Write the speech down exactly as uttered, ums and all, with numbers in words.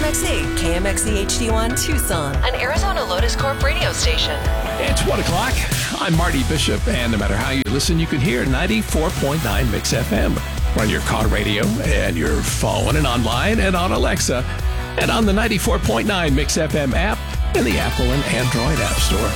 X E, K M X E H D one Tucson, an Arizona Lotus Corp radio station. It's one o'clock. I'm Marty Bishop, and no matter how you listen, you can hear ninety-four point nine Mix F M on your car radio and your phone and online and on Alexa and on the ninety-four point nine Mix F M app and the Apple and Android App Store.